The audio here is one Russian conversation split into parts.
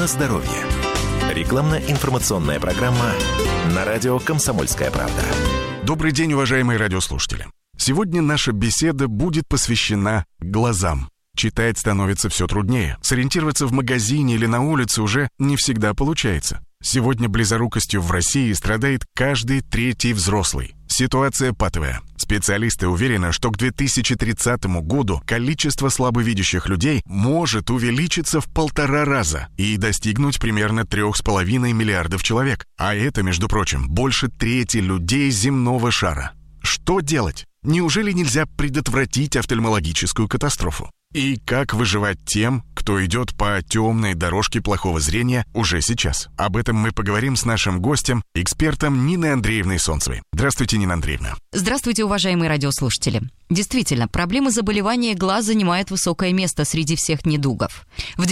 на здоровье. Рекламно-информационная программа на радио «Комсомольская правда». Добрый день, уважаемые радиослушатели. Сегодня наша беседа будет посвящена глазам. Читать становится все труднее. Сориентироваться в магазине или на улице уже не всегда получается. Сегодня близорукостью в России страдает каждый третий взрослый. Ситуация патовая. Специалисты уверены, что к 2030 году количество слабовидящих людей может увеличиться в 1,5 раза и достигнуть примерно 3,5 миллиардов человек. А это, между прочим, больше трети людей земного шара. Что делать? Неужели нельзя предотвратить офтальмологическую катастрофу? И как выживать тем, кто идет по темной дорожке плохого зрения уже сейчас? Об этом мы поговорим с нашим гостем, экспертом Ниной Андреевной Солнцевой. Здравствуйте, Нина Андреевна. Здравствуйте, уважаемые радиослушатели. Действительно, проблема заболевания глаз занимает высокое место среди всех недугов. В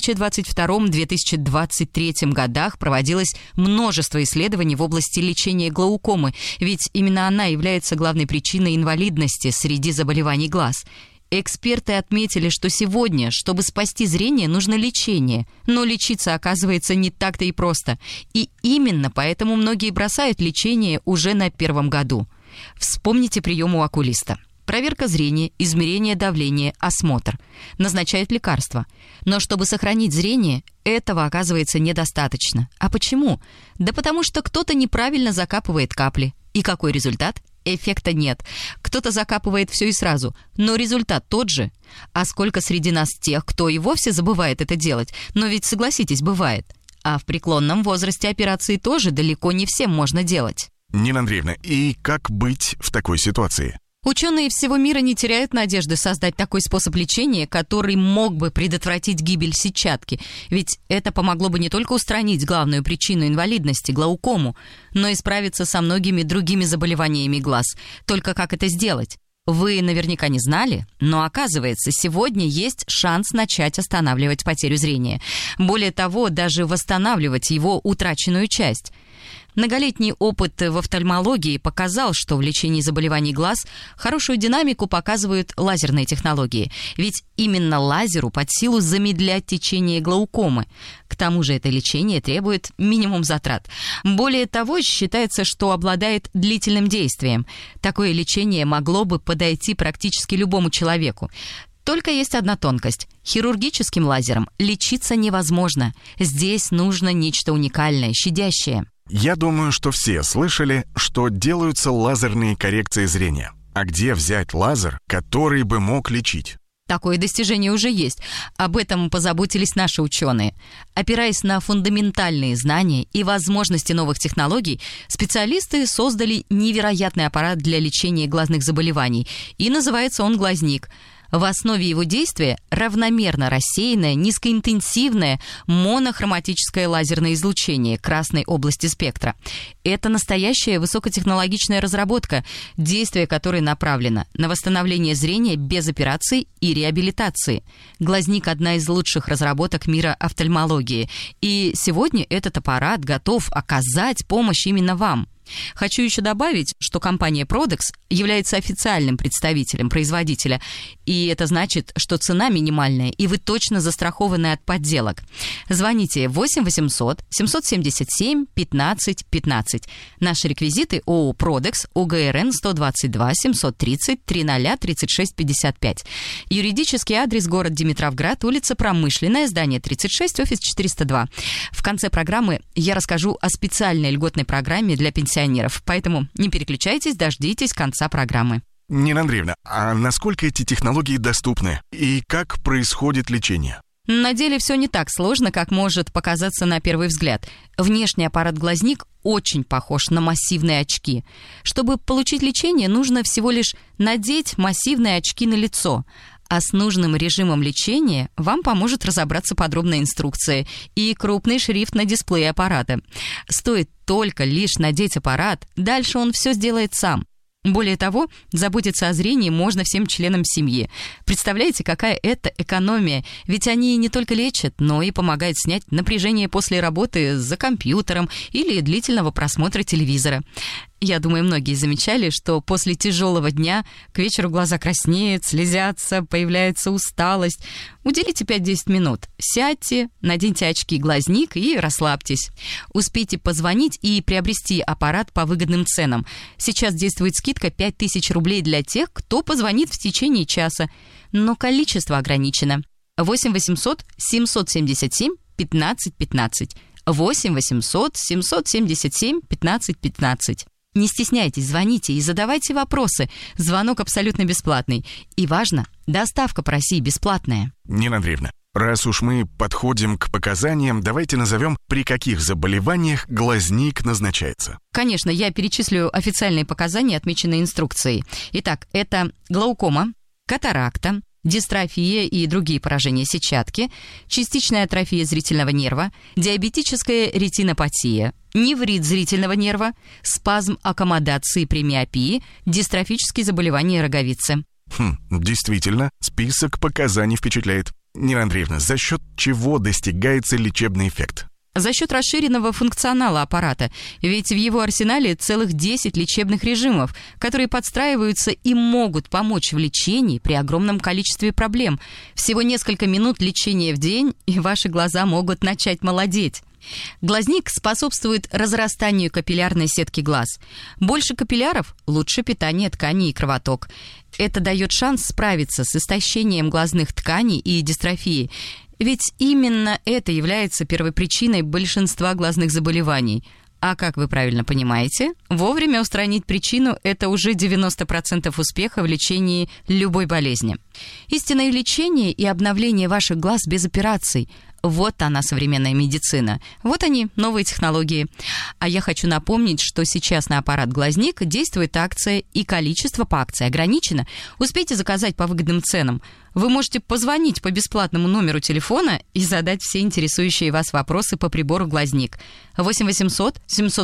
2022-2023 годах проводилось множество исследований в области лечения глаукомы, ведь именно она является главной причиной инвалидности среди заболеваний глаз. Эксперты отметили, что сегодня, чтобы спасти зрение, нужно лечение. Но лечиться, оказывается, не так-то и просто. И именно поэтому многие бросают лечение уже на 1-м году. Вспомните прием у окулиста. Проверка зрения, измерение давления, осмотр. Назначают лекарства. Но чтобы сохранить зрение, этого, оказывается, недостаточно. А почему? Да потому что кто-то неправильно закапывает капли. И какой результат? Эффекта нет. Кто-то закапывает все и сразу, но результат тот же. А сколько среди нас тех, кто и вовсе забывает это делать? Но ведь, согласитесь, бывает. А в преклонном возрасте операции тоже далеко не всем можно делать. Нина Андреевна, и как быть в такой ситуации? Ученые всего мира не теряют надежды создать такой способ лечения, который мог бы предотвратить гибель сетчатки. Ведь это помогло бы не только устранить главную причину инвалидности – глаукому, но и справиться со многими другими заболеваниями глаз. Только как это сделать? Вы наверняка не знали, но оказывается, сегодня есть шанс начать останавливать потерю зрения. Более того, даже восстанавливать его утраченную часть. Многолетний опыт в офтальмологии показал, что в лечении заболеваний глаз хорошую динамику показывают лазерные технологии. Ведь именно лазеру под силу замедлять течение глаукомы. К тому же это лечение требует минимум затрат. Более того, считается, что обладает длительным действием. Такое лечение могло бы подойти практически любому человеку. Только есть одна тонкость. Хирургическим лазером лечиться невозможно. Здесь нужно нечто уникальное, щадящее. Я думаю, что все слышали, что делаются лазерные коррекции зрения. А где взять лазер, который бы мог лечить? Такое достижение уже есть. Об этом позаботились наши ученые. Опираясь на фундаментальные знания и возможности новых технологий, специалисты создали невероятный аппарат для лечения глазных заболеваний. И называется он «Глазник». В основе его действия равномерно рассеянное, низкоинтенсивное монохроматическое лазерное излучение красной области спектра. Это настоящая высокотехнологичная разработка, действие которой направлено на восстановление зрения без операций и реабилитации. Глазник – одна из лучших разработок мира офтальмологии. И сегодня этот аппарат готов оказать помощь именно вам. Хочу еще добавить, что компания Prodex является официальным представителем производителя, и это значит, что цена минимальная, и вы точно застрахованы от подделок. Звоните 8 800 777 15 15. Наши реквизиты: ООО Prodex, ОГРН 122 730 30 36 55. Юридический адрес: город Димитровград, улица Промышленная, здание 36, офис 402. В конце программы я расскажу о специальной льготной программе для пенсионеров. Поэтому не переключайтесь, дождитесь конца программы. Нина Андреевна, а насколько эти технологии доступны? И как происходит лечение? На деле все не так сложно, как может показаться на первый взгляд. Внешний аппарат «Глазник» очень похож на массивные очки. Чтобы получить лечение, нужно всего лишь надеть массивные очки на лицо. А с нужным режимом лечения вам поможет разобраться подробная инструкция и крупный шрифт на дисплее аппарата. Стоит только лишь надеть аппарат, дальше он все сделает сам. Более того, заботиться о зрении можно всем членам семьи. Представляете, какая это экономия? Ведь они не только лечат, но и помогают снять напряжение после работы за компьютером или длительного просмотра телевизора. Я думаю, многие замечали, что после тяжелого дня к вечеру глаза краснеют, слезятся, появляется усталость. Уделите 5-10 минут. Сядьте, наденьте очки-глазник и расслабьтесь. Успейте позвонить и приобрести аппарат по выгодным ценам. Сейчас действует скидка 5000 рублей для тех, кто позвонит в течение часа. Но количество ограничено. 8 800 777 15 15. 8 800 777 15 15. Не стесняйтесь, звоните и задавайте вопросы. Звонок абсолютно бесплатный. И важно, доставка по России бесплатная. Нина Андреевна, раз уж мы подходим к показаниям, давайте назовем, при каких заболеваниях глазник назначается. Конечно, я перечислю официальные показания, отмеченные инструкцией. Итак, это глаукома, катаракта, дистрофия и другие поражения сетчатки, частичная атрофия зрительного нерва, диабетическая ретинопатия, неврит зрительного нерва, спазм аккомодации при миопии, дистрофические заболевания роговицы. Действительно, список показаний впечатляет. Нина Андреевна, за счет чего достигается лечебный эффект? За счет расширенного функционала аппарата, ведь в его арсенале целых 10 лечебных режимов, которые подстраиваются и могут помочь в лечении при огромном количестве проблем. Всего несколько минут лечения в день, и ваши глаза могут начать молодеть. Глазник способствует разрастанию капиллярной сетки глаз. Больше капилляров – лучше питание тканей и кровоток. Это дает шанс справиться с истощением глазных тканей и дистрофией. Ведь именно это является первопричиной большинства глазных заболеваний. А как вы правильно понимаете, вовремя устранить причину – это уже 90% успеха в лечении любой болезни. Истинное лечение и обновление ваших глаз без операций – вот она, современная медицина. Вот они, новые технологии. А я хочу напомнить, что сейчас на аппарат «Глазник» действует акция, и количество по акции ограничено. Успейте заказать по выгодным ценам. Вы можете позвонить по бесплатному номеру телефона и задать все интересующие вас вопросы по прибору «Глазник». 8 800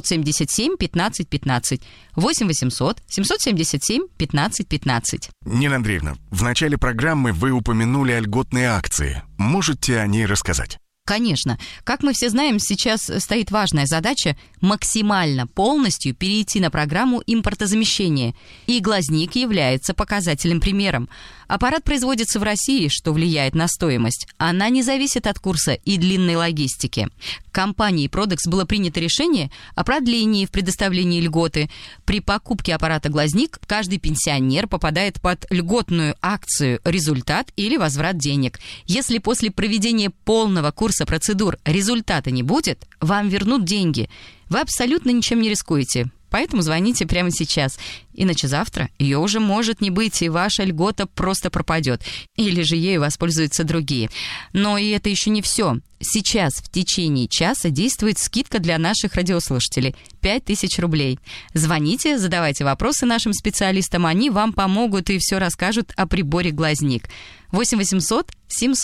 777 15 15. 8 800 777 15 15. Нина Андреевна, в начале программы вы упомянули о льготной акции. Можете о ней рассказать? Конечно. Как мы все знаем, сейчас стоит важная задача максимально полностью перейти на программу импортозамещения. И «Глазник» является показательным примером. Аппарат производится в России, что влияет на стоимость. Она не зависит от курса и длинной логистики. Компанией Prodex было принято решение о продлении в предоставлении льготы. При покупке аппарата «Глазник» каждый пенсионер попадает под льготную акцию «Результат» или «Возврат денег». Если после проведения полного курса процедур результата не будет, вам вернут деньги. Вы абсолютно ничем не рискуете. Поэтому звоните прямо сейчас. Иначе завтра ее уже может не быть, и ваша льгота просто пропадет. Или же ею воспользуются другие. Но и это еще не все. Сейчас в течение часа действует скидка для наших радиослушателей – 5000 рублей. Звоните, задавайте вопросы нашим специалистам, они вам помогут и все расскажут о приборе «Глазник». 8 800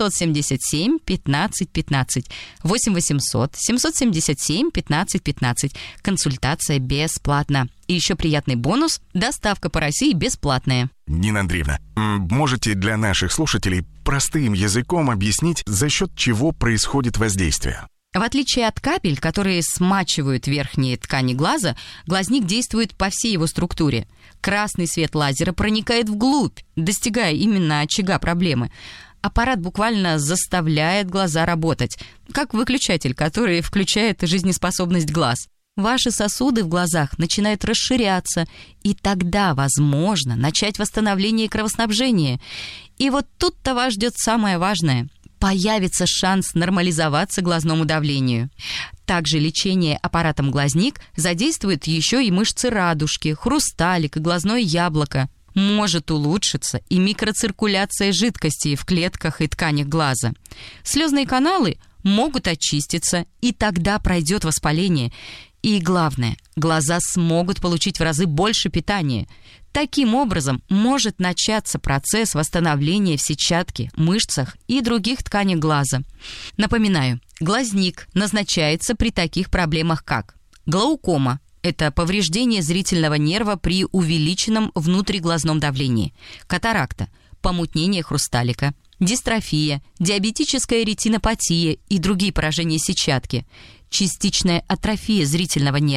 777 15 15. 8 800 777 15 15. Консультация бесплатна. И еще приятный бонус – доставка по России бесплатная. Нина Андреевна, можете для наших слушателей простым языком объяснить, за счет чего происходит воздействие? В отличие от капель, которые смачивают верхние ткани глаза, «Глазник» действует по всей его структуре. Красный свет лазера проникает вглубь, достигая именно очага проблемы. Аппарат буквально заставляет глаза работать, как выключатель, который включает жизнеспособность глаз. Ваши сосуды в глазах начинают расширяться, и тогда возможно начать восстановление кровоснабжения. И вот тут-то вас ждет самое важное – появится шанс нормализоваться глазному давлению. Также лечение аппаратом «Глазник» задействует еще и мышцы радужки, хрусталик и глазное яблоко. Может улучшиться и микроциркуляция жидкости в клетках и тканях глаза. Слезные каналы могут очиститься, и тогда пройдет воспаление. И главное, глаза смогут получить в разы больше питания. Таким образом, может начаться процесс восстановления в сетчатке, мышцах и других тканях глаза. Напоминаю, «Глазник» назначается при таких проблемах, как глаукома – это повреждение зрительного нерва при увеличенном внутриглазном давлении, катаракта – помутнение хрусталика, дистрофия, диабетическая ретинопатия и другие поражения сетчатки, частичная атрофия зрительного нерва,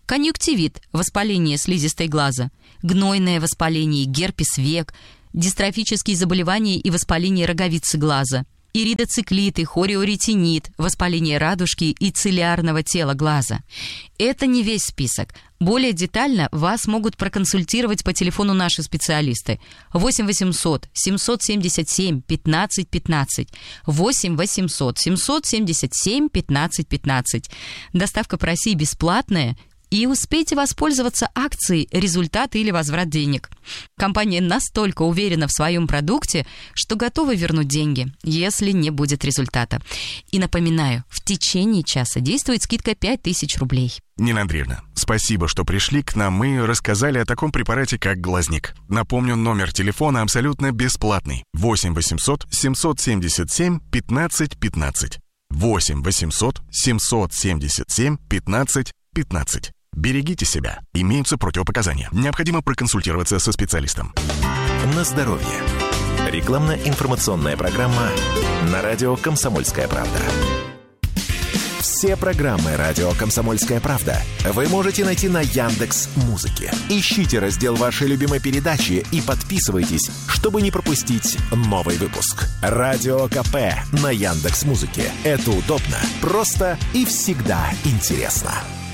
конъюнктивит – воспаление слизистой глаза, гнойное воспаление, герпес век, дистрофические заболевания и воспаление роговицы глаза, иридоциклиты, хориоретинит, воспаление радужки и цилиарного тела глаза. Это не весь список. Более детально вас могут проконсультировать по телефону наши специалисты. 8 800 777 15 15. 8 800 777 15 15. Доставка по России бесплатная. И успейте воспользоваться акцией «Результат или возврат денег». Компания настолько уверена в своем продукте, что готова вернуть деньги, если не будет результата. И напоминаю, в течение часа действует скидка 5000 рублей. Нина Андреевна, спасибо, что пришли к нам и рассказали о таком препарате, как глазник. Напомню, номер телефона абсолютно бесплатный. 8 800 777 15 15. 8 800 777 15 15. Берегите себя. Имеются противопоказания. Необходимо проконсультироваться со специалистом. На здоровье. Рекламно-информационная программа на радио «Комсомольская правда». Все программы радио «Комсомольская правда» вы можете найти на Яндекс.Музыке. Ищите раздел вашей любимой передачи и подписывайтесь, чтобы не пропустить новый выпуск. Радио КП на Яндекс.Музыке. Это удобно, просто и всегда интересно.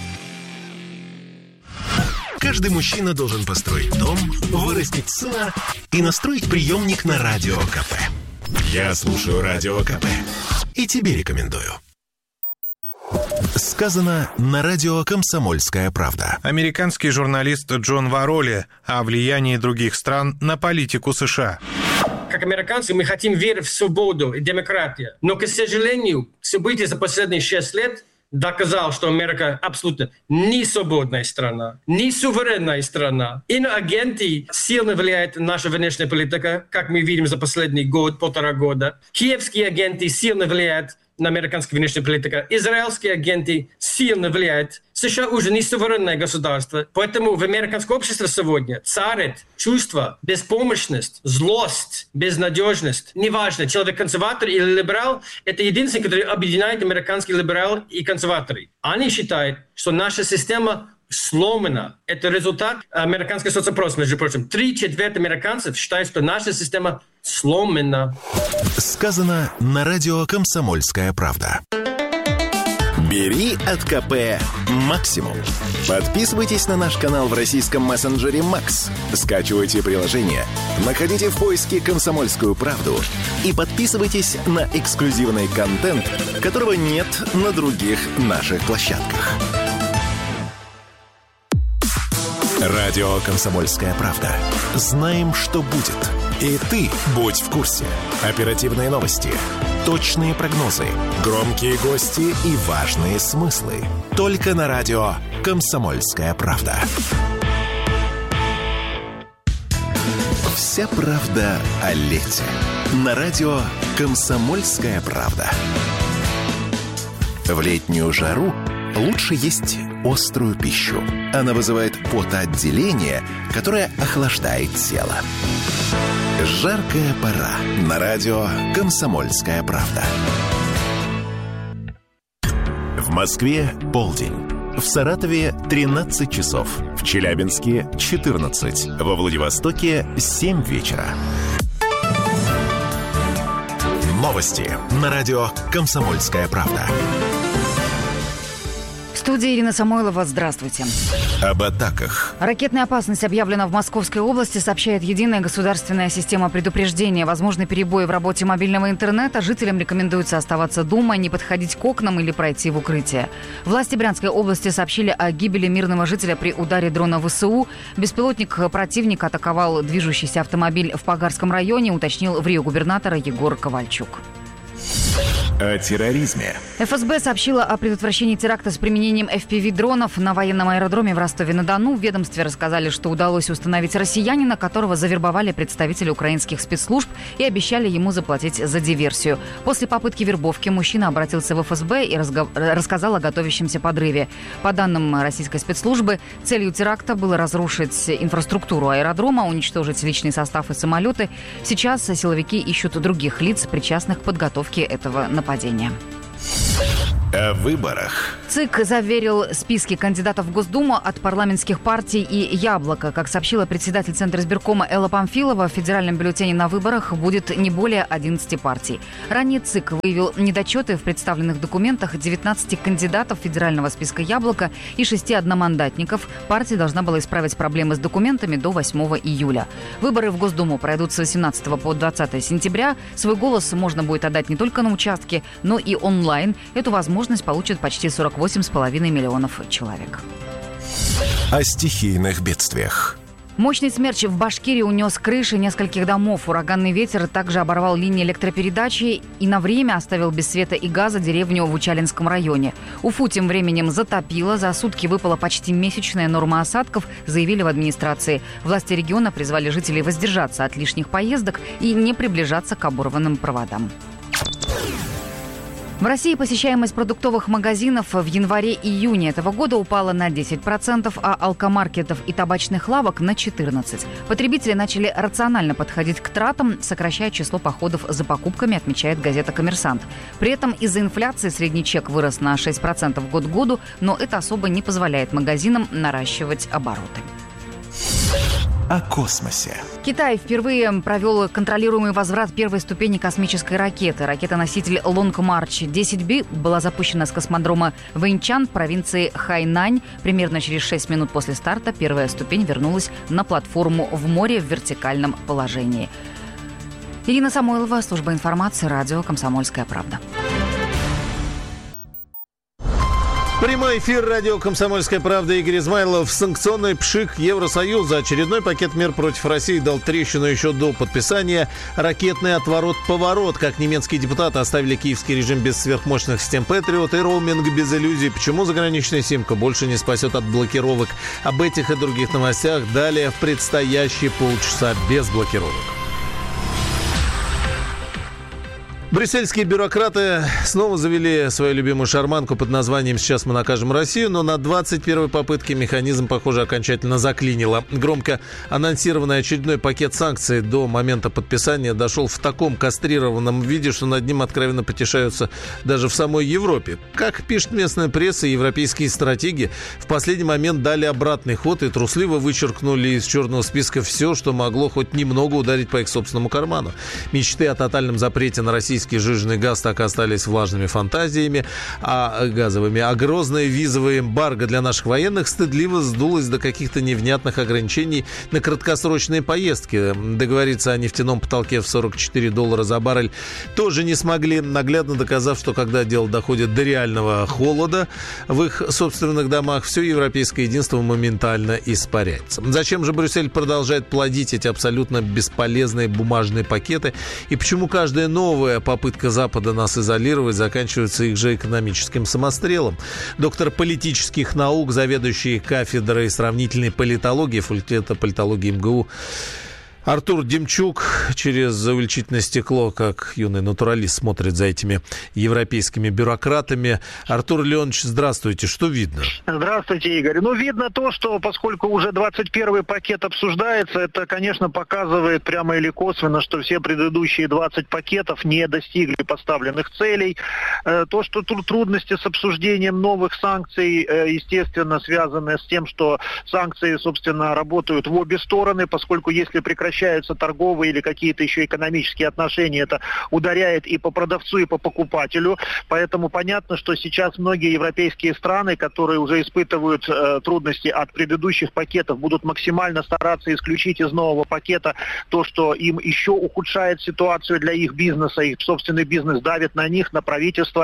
Каждый мужчина должен построить дом, вырастить сына и настроить приемник на Радио КП. Я слушаю Радио КП и тебе рекомендую. Сказано на радио «Комсомольская правда». Американский журналист Джон Вароли о влиянии других стран на политику США. Как американцы мы хотим верить в свободу и демократию. Но, к сожалению, события за последние 6 лет доказал, что Америка абсолютно не свободная страна, не суверенная страна. Иноагенты сильно влияют на нашу внешнюю политику, как мы видим за последний год, 1,5 года. Киевские агенты сильно влияют на американскую внешнюю политику. Израильские агенты сильно влияют. США уже не суверенное государство. Поэтому в американском обществе сегодня царит чувство, беспомощность, злость, безнадежность. Неважно, человек консерватор или либерал, это единственное, которое объединяет американские либералы и консерваторы. Они считают, что наша система сломана. Это результат американского соцопроса, между прочим. 3/4 американцев считают, что наша система сломана. Сказано на радио «Комсомольская правда». Бери от КП максимум. Подписывайтесь на наш канал в российском мессенджере Макс. Скачивайте приложение, находите в поиске «Комсомольскую правду» и подписывайтесь на эксклюзивный контент, которого нет на других наших площадках. Радио «Комсомольская правда». Знаем, что будет. И ты будь в курсе. Оперативные новости, точные прогнозы, громкие гости и важные смыслы. Только на радио «Комсомольская правда». Вся правда о лете. На радио «Комсомольская правда». В летнюю жару лучше есть острую пищу. Она вызывает потоотделение, которое охлаждает тело. Жаркая пора. На радио «Комсомольская правда». В Москве полдень. В Саратове 13 часов. В Челябинске 14. Во Владивостоке 7 вечера. Новости на радио «Комсомольская правда». В студии Ирина Самойлова. Здравствуйте. Об атаках. Ракетная опасность объявлена в Московской области, сообщает Единая государственная система предупреждения. Возможны перебои в работе мобильного интернета. Жителям рекомендуется оставаться дома, не подходить к окнам или пройти в укрытие. Власти Брянской области сообщили о гибели мирного жителя при ударе дрона ВСУ. Беспилотник противника атаковал движущийся автомобиль в Пагарском районе, уточнил в Рио губернатора Егор Ковальчук. О терроризме. ФСБ сообщила о предотвращении теракта с применением FPV-дронов на военном аэродроме в Ростове-на-Дону. В ведомстве рассказали, что удалось установить россиянина, которого завербовали представители украинских спецслужб и обещали ему заплатить за диверсию. После попытки вербовки мужчина обратился в ФСБ и рассказал о готовящемся подрыве. По данным российской спецслужбы, целью теракта было разрушить инфраструктуру аэродрома, уничтожить личный состав и самолеты. Сейчас силовики ищут других лиц, причастных к подготовке этого нападения. О выборах. ЦИК заверил списки кандидатов в Госдуму от парламентских партий и «Яблоко». Как сообщила председатель Центра избиркома Элла Памфилова, в федеральном бюллетене на выборах будет не более 11 партий. Ранее ЦИК выявил недочеты в представленных документах 19 кандидатов федерального списка «Яблоко» и 6 одномандатников. Партия должна была исправить проблемы с документами до 8 июля. Выборы в Госдуму пройдут с 18 по 20 сентября. Свой голос можно будет отдать не только на участке, но и онлайн. Эту возможность получат почти 48,5 миллионов человек. О стихийных бедствиях. Мощный смерч в Башкирии унес крыши нескольких домов. Ураганный ветер также оборвал линии электропередачи и на время оставил без света и газа деревню в Учалинском районе. Уфу тем временем затопило. За сутки выпала почти месячная норма осадков, заявили в администрации. Власти региона призвали жителей воздержаться от лишних поездок и не приближаться к оборванным проводам. В России посещаемость продуктовых магазинов в январе-июне этого года упала на 10%, а алкомаркетов и табачных лавок на 14%. Потребители начали рационально подходить к тратам, сокращая число походов за покупками, отмечает газета «Коммерсант». При этом из-за инфляции средний чек вырос на 6% год к году, но это особо не позволяет магазинам наращивать обороты. О космосе. Китай впервые провел контролируемый возврат первой ступени космической ракеты. Ракета-носитель Long March 10B была запущена с космодрома Вэньчан в провинции Хайнань. Примерно через 6 минут после старта первая ступень вернулась на платформу в море в вертикальном положении. Ирина Самойлова, служба информации, радио «Комсомольская правда». Прямой эфир радио «Комсомольская правда». Игорь Измайлов. Санкционный пшик Евросоюза. Очередной пакет мер против России дал трещину еще до подписания. Ракетный отворот-поворот. Как немецкие депутаты оставили киевский режим без сверхмощных систем Патриот и роуминг без иллюзий. Почему заграничная симка больше не спасет от блокировок? Об этих и других новостях далее в предстоящие полчаса без блокировок. Брюссельские бюрократы снова завели свою любимую шарманку под названием «Сейчас мы накажем Россию», но на 21-й попытке механизм, похоже, окончательно заклинило. Громко анонсированный очередной пакет санкций до момента подписания дошел в таком кастрированном виде, что над ним откровенно потешаются даже в самой Европе. Как пишет местная пресса, европейские стратеги в последний момент дали обратный ход и трусливо вычеркнули из черного списка все, что могло хоть немного ударить по их собственному карману. Мечты о тотальном запрете на российский жиженый газ так и остались влажными фантазиями газовыми, а грозное визовое эмбарго для наших военных стыдливо сдулось до каких-то невнятных ограничений на краткосрочные поездки. Договориться о нефтяном потолке в $44 за баррель тоже не смогли, наглядно доказав, что когда дело доходит до реального холода в их собственных домах, все европейское единство моментально испаряется. Зачем же Брюссель продолжает плодить эти абсолютно бесполезные бумажные пакеты, и почему каждая новая попытка Запада нас изолировать заканчивается их же экономическим самострелом? Доктор политических наук, заведующий кафедрой сравнительной политологии факультета политологии МГУ Артур Демчук через увеличительное стекло, как юный натуралист, смотрит за этими европейскими бюрократами. Артур Леонович, здравствуйте. Что видно? Здравствуйте, Игорь. Видно то, что поскольку уже 21-й пакет обсуждается, это, конечно, показывает прямо или косвенно, что все предыдущие 20 пакетов не достигли поставленных целей. То, что тут трудности с обсуждением новых санкций, естественно, связаны с тем, что санкции, собственно, работают в обе стороны, поскольку если прекращаются торговые или какие-то еще экономические отношения, это ударяет и по продавцу, и по покупателю. Поэтому понятно, что сейчас многие европейские страны, которые уже испытывают трудности от предыдущих пакетов, будут максимально стараться исключить из нового пакета то, что им еще ухудшает ситуацию для их бизнеса. Их собственный бизнес давит на них, на правительство.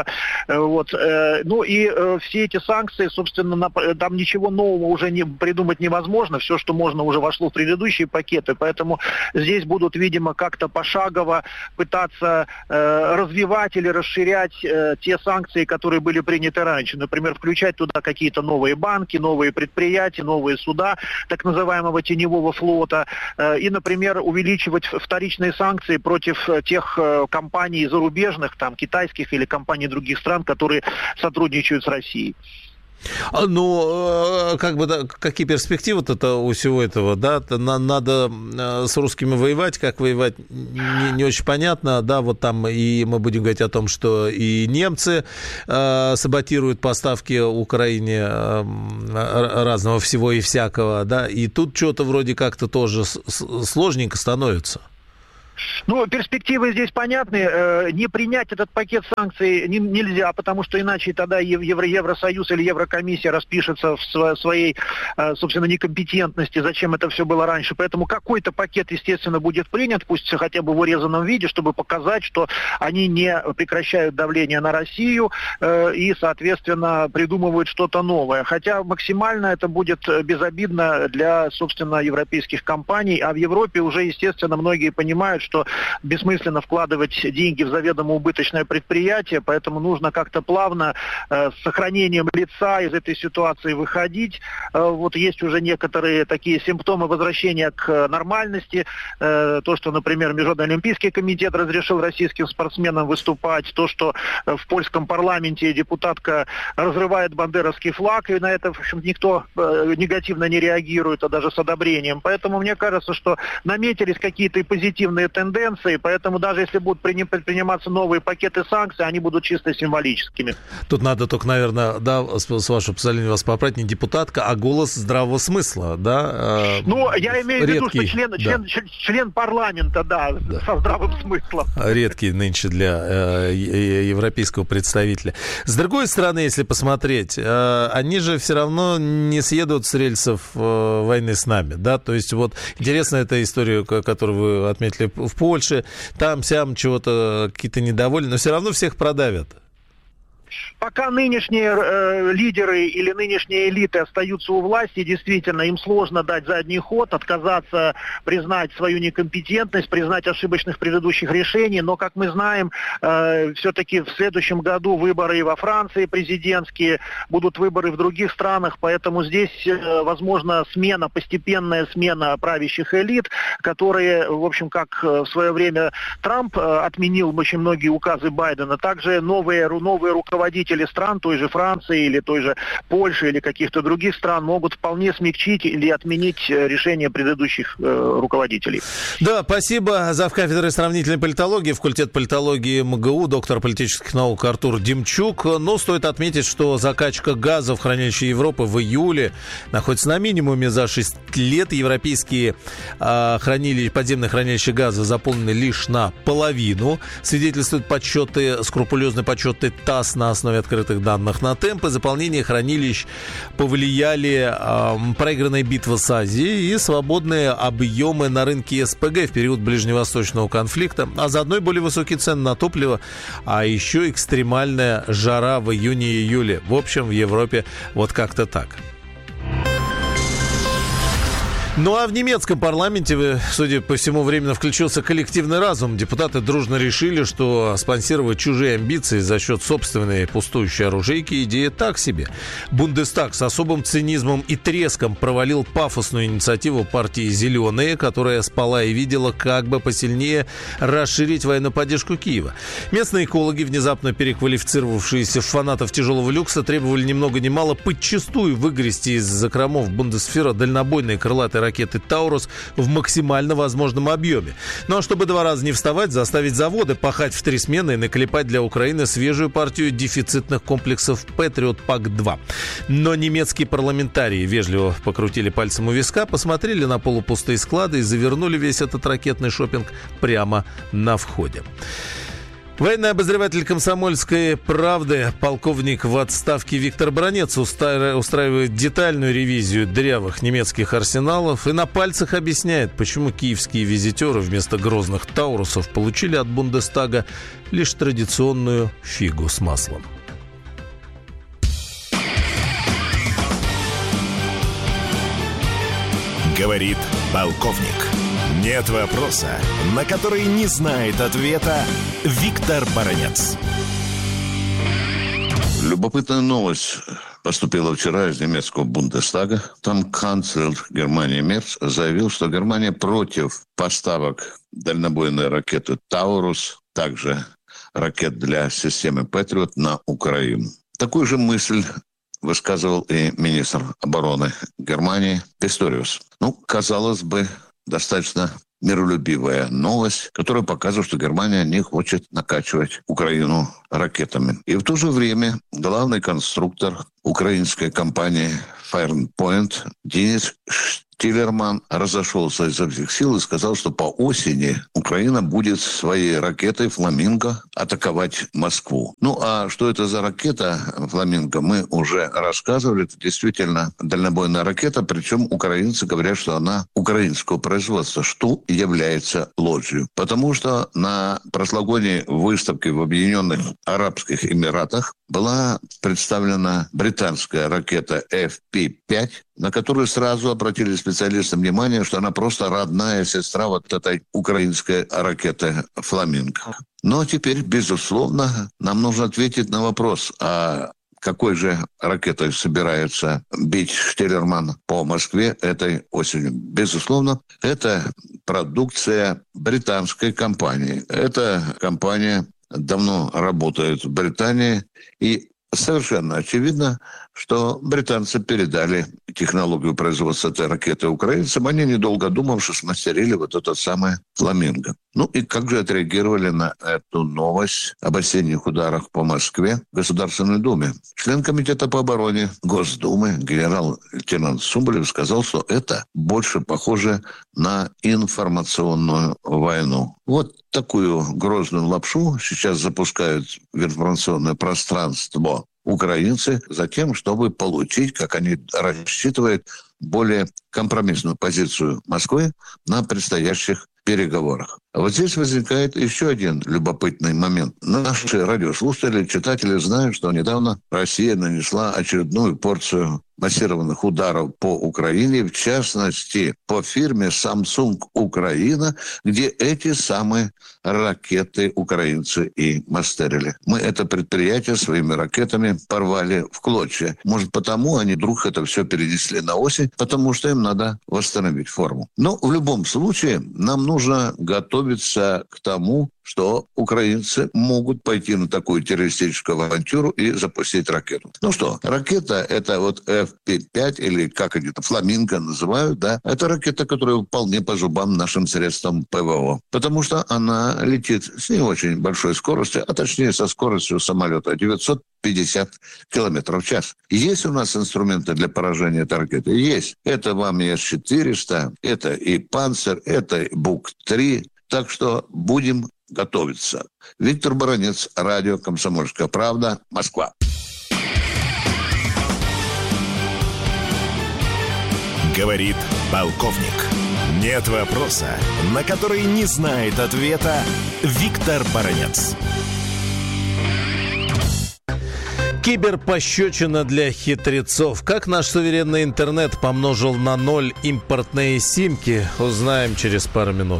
Все эти санкции, собственно, там ничего нового уже придумать невозможно. Все, что можно, уже вошло в предыдущие пакеты. Поэтому здесь будут, видимо, как-то пошагово пытаться развивать или расширять те санкции, которые были приняты раньше. Например, включать туда какие-то новые банки, новые предприятия, новые суда так называемого теневого флота. И, например, увеличивать вторичные санкции против тех компаний зарубежных, там, китайских или компаний других стран, которые сотрудничают с Россией. Ну, как бы, да, какие перспективы-то у всего этого, да? Надо с русскими воевать, как воевать, не очень понятно, да, вот там и мы будем говорить о том, что и немцы саботируют поставки Украине разного всего и всякого, да, и тут что-то вроде как-то тоже сложненько становится. Ну, перспективы здесь понятны. Не принять этот пакет санкций нельзя, потому что иначе тогда Евросоюз или Еврокомиссия распишется в своей, собственно, некомпетентности, зачем это все было раньше. Поэтому какой-то пакет, естественно, будет принят, пусть хотя бы в урезанном виде, чтобы показать, что они не прекращают давление на Россию и, соответственно, придумывают что-то новое. Хотя максимально это будет безобидно для, собственно, европейских компаний, а в Европе уже, естественно, многие понимают, что бессмысленно вкладывать деньги в заведомо убыточное предприятие, поэтому нужно как-то плавно с сохранением лица из этой ситуации выходить. Вот есть уже некоторые такие симптомы возвращения к нормальности. То, что, например, Международный олимпийский комитет разрешил российским спортсменам выступать, то, что в польском парламенте депутатка разрывает бандеровский флаг, и на это, в общем, никто негативно не реагирует, а даже с одобрением. Поэтому мне кажется, что наметились какие-то и позитивные тенденции, поэтому даже если будут предприниматься новые пакеты санкций, они будут чисто символическими. Тут надо только, наверное, да, с вашего позволения вас поправить, не депутатка, а голос здравого смысла, да? Ну, я имею в виду, что редкий, член парламента, да, со здравым смыслом. Редкий нынче для европейского представителя. С другой стороны, если посмотреть, они же все равно не съедут с рельсов войны с нами, да? То есть вот интересная эта история, которую вы отметили в Польше, там-сям чего-то какие-то недовольны, но все равно всех продавят. Пока нынешние лидеры или нынешние элиты остаются у власти, действительно, им сложно дать задний ход, отказаться, признать свою некомпетентность, признать ошибочных предыдущих решений. Но, как мы знаем, все-таки в следующем году выборы во Франции президентские, будут выборы в других странах, поэтому здесь, возможно, постепенная смена правящих элит, которые, в общем, как в свое время Трамп отменил очень многие указы Байдена, также новые руководители стран, той же Франции или той же Польши или каких-то других стран могут вполне смягчить или отменить решения предыдущих руководителей. Да, спасибо. Завкафедрой сравнительной политологии, факультет политологии МГУ, доктор политических наук Артур Демчук. Но стоит отметить, что закачка газа в хранилище Европы в июле находится на минимуме за 6 лет. Европейские подземные хранилища газа заполнены лишь наполовину. Свидетельствуют скрупулезные подсчеты ТАСС на основе открытых данных. На темпы заполнения хранилищ повлияли проигранная битва с Азией и свободные объемы на рынке СПГ в период ближневосточного конфликта, а заодно и более высокие цены на топливо, а еще экстремальная жара в июне и июле. В общем, в Европе вот как-то так. Ну а в немецком парламенте, судя по всему, временно включился коллективный разум. Депутаты дружно решили, что спонсировать чужие амбиции за счет собственной пустующей оружейки идея так себе. Бундестаг с особым цинизмом и треском провалил пафосную инициативу партии «Зеленые», которая спала и видела, как бы посильнее расширить военную поддержку Киева. Местные экологи, внезапно переквалифицировавшиеся в фанатов тяжелого люкса, требовали ни много ни мало подчистую выгрести из закромов Бундесвера дальнобойные крылатые ракеты «Таурус» в максимально возможном объеме. Ну а чтобы 2 раза не вставать, заставить заводы пахать в 3 смены и наклепать для Украины свежую партию дефицитных комплексов «Патриот Пак-2». Но немецкие парламентарии вежливо покрутили пальцем у виска, посмотрели на полупустые склады и завернули весь этот ракетный шопинг прямо на входе. Военный обозреватель «Комсомольской правды», полковник в отставке Виктор Бранец устраивает детальную ревизию дырявых немецких арсеналов и на пальцах объясняет, почему киевские визитеры вместо грозных «Таурусов» получили от Бундестага лишь традиционную фигу с маслом. Говорит полковник. Нет вопроса, на который не знает ответа Виктор Баранец. Любопытная новость поступила вчера из немецкого Бундестага. Там канцлер Германии Мерц заявил, что Германия против поставок дальнобойной ракеты «Таурус», также ракет для системы «Патриот» на Украину. Такую же мысль высказывал и министр обороны Германии Писториус. Казалось бы, достаточно миролюбивая новость, которая показывает, что Германия не хочет накачивать Украину ракетами. И в то же время главный конструктор украинской компании Firepoint Денис Тиллерман разошелся изо всех сил и сказал, что по осени Украина будет своей ракетой «Фламинго» атаковать Москву. А что это за ракета «Фламинго», мы уже рассказывали. Это действительно дальнобойная ракета, причем украинцы говорят, что она украинского производства, что является ложью. Потому что на прошлогодней выставке в Объединенных Арабских Эмиратах была представлена британская ракета FP-5, на которую сразу обратили специалисты внимание, что она просто родная сестра вот этой украинской ракеты «Фламинго». Но теперь, безусловно, нам нужно ответить на вопрос, а какой же ракетой собирается бить Штиллерман по Москве этой осенью? Безусловно, это продукция британской компании. Эта компания давно работает в Британии, и совершенно очевидно, что британцы передали технологию производства этой ракеты украинцам. Они, недолго думавши, смастерили вот это самое «Фламинго». И как же отреагировали на эту новость об осенних ударах по Москве в Государственной Думе? Член Комитета по обороне Госдумы генерал-лейтенант Соболев сказал, что это больше похоже на информационную войну. Вот такую грозную лапшу сейчас запускают в информационное пространство украинцы за тем, чтобы получить, как они рассчитывают, более компромиссную позицию Москвы на предстоящих переговорах. А вот здесь возникает еще один любопытный момент. Наши радиослушатели, читатели знают, что недавно Россия нанесла очередную порцию массированных ударов по Украине, в частности, по фирме Samsung Украина, где эти самые ракеты украинцы и мастерили. Мы это предприятие своими ракетами порвали в клочья. Может, потому они вдруг это все перенесли на осень, потому что им надо восстановить форму. Но в любом случае нам нужно готовиться к тому, что украинцы могут пойти на такую террористическую авантюру и запустить ракету. Ракета – это вот FP-5, или как они это, «Фламинго» называют, да? Это ракета, которая вполне по зубам нашим средствам ПВО. Потому что она летит с не очень большой скоростью, а точнее со скоростью самолета 950 км в час. Есть у нас инструменты для поражения этой ракеты? Есть. Это вам и С-400, это и «Панцер», это и БУК-3. Так что будем готовиться. Виктор Баранец, радио «Комсомольская правда», Москва. Говорит полковник. Нет вопроса, на который не знает ответа Виктор Баранец. Киберпощечина для хитрецов. Как наш суверенный интернет помножил на 0 импортные симки, узнаем через пару минут.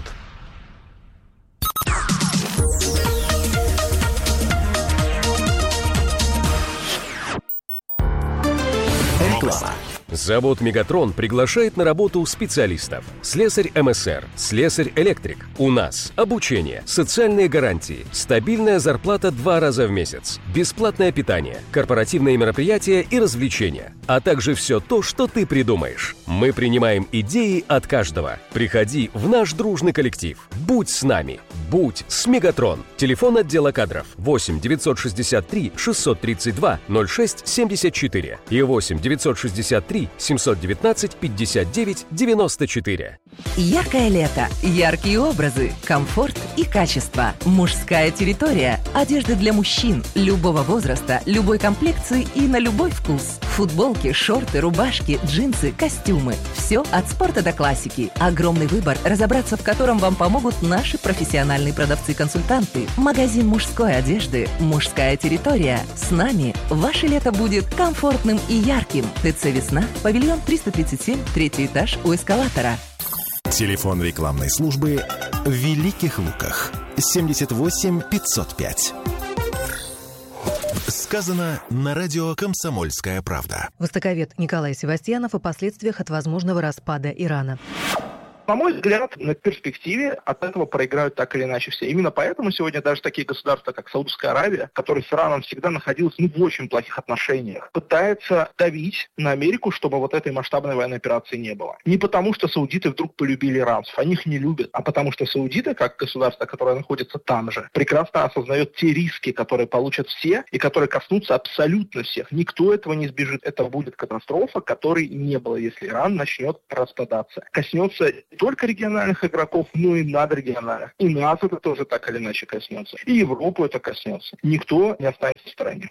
Реклама. Завод «Мегатрон» приглашает на работу специалистов. Слесарь МСР, слесарь-электрик. У нас обучение, социальные гарантии, стабильная зарплата 2 раза в месяц, бесплатное питание, корпоративные мероприятия и развлечения, а также все то, что ты придумаешь. Мы принимаем идеи от каждого. Приходи в наш дружный коллектив. Будь с нами. Будь с «Мегатрон». Телефон отдела кадров 8 963 632 06 74 и 8 963 719 59 94. Яркое лето, яркие образы, комфорт и качество. Мужская территория. Одежда для мужчин любого возраста, любой комплекции и на любой вкус. Футболки, шорты, рубашки, джинсы, костюмы. Все от спорта до классики. Огромный выбор, разобраться в котором вам помогут наши профессиональные продавцы-консультанты. Магазин мужской одежды «Мужская территория». С нами ваше лето будет комфортным и ярким. ТЦ «Весна», павильон 337, 3-й этаж у эскалатора. Телефон рекламной службы в Великих Луках 78 505. Сказано на радио «Комсомольская правда». Востоковед Николай Севастьянов о последствиях от возможного распада Ирана. На мой взгляд, на перспективе от этого проиграют так или иначе все. Именно поэтому сегодня даже такие государства, как Саудовская Аравия, которая с Ираном всегда находилась в очень плохих отношениях, пытается давить на Америку, чтобы вот этой масштабной военной операции не было. Не потому, что саудиты вдруг полюбили иранцев, они их не любят, а потому что саудиты, как государство, которое находится там же, прекрасно осознает те риски, которые получат все и которые коснутся абсолютно всех. Никто этого не избежит. Это будет катастрофа, которой не было, если Иран начнет распадаться. Коснется не только региональных игроков, но и надрегиональных. И нас это тоже так или иначе коснется. И Европу это коснется. Никто не останется в стороне.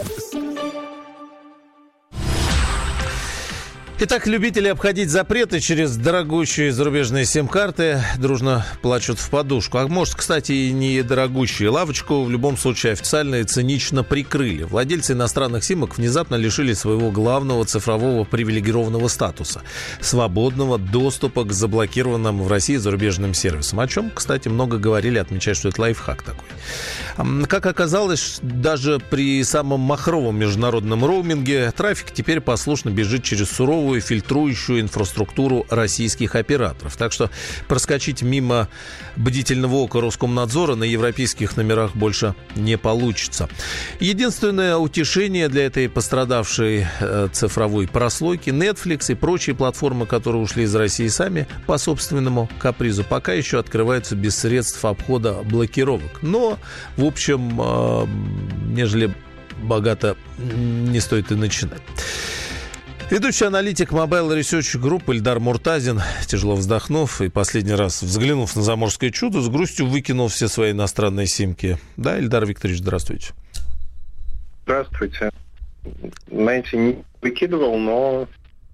Итак, любители обходить запреты через дорогущие зарубежные сим-карты дружно плачут в подушку. А может, кстати, и не дорогущие. Лавочку в любом случае официально и цинично прикрыли. Владельцы иностранных симок внезапно лишились своего главного цифрового привилегированного статуса – свободного доступа к заблокированным в России зарубежным сервисам. О чем, кстати, много говорили, отмечают, что это лайфхак такой. Как оказалось, даже при самом махровом международном роуминге трафик теперь послушно бежит через суровую фильтрующую инфраструктуру российских операторов. Так что проскочить мимо бдительного ока Роскомнадзора на европейских номерах больше не получится. Единственное утешение для этой пострадавшей цифровой прослойки — Netflix и прочие платформы, которые ушли из России сами по собственному капризу, пока еще открываются без средств обхода блокировок. Но, в общем, нежели богато, не стоит и начинать. Ведущий аналитик Mobile Research Group Ильдар Муртазин, тяжело вздохнув и последний раз взглянув на заморское чудо, с грустью выкинул все свои иностранные симки. Да, Ильдар Викторович, здравствуйте. Здравствуйте. Знаете, не выкидывал, но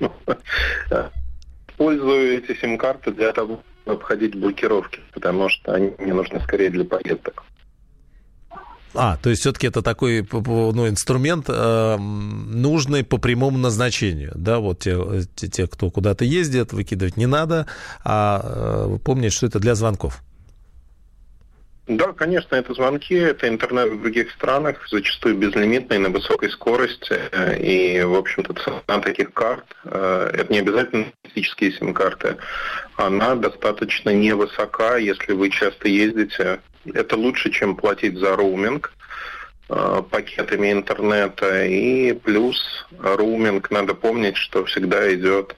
использую эти сим-карты для того, чтобы обходить блокировки, потому что они мне нужны скорее для поездок. То есть все-таки это такой инструмент, нужный по прямому назначению. Да, вот те, кто куда-то ездит, выкидывать не надо, а помнить, что это для звонков. Да, конечно, это звонки, это интернет в других странах, зачастую безлимитный, на высокой скорости. И, в общем-то, цена таких карт, это не обязательно физические сим-карты, она достаточно невысока, если вы часто ездите. Это лучше, чем платить за роуминг пакетами интернета. И плюс роуминг, надо помнить, что всегда идет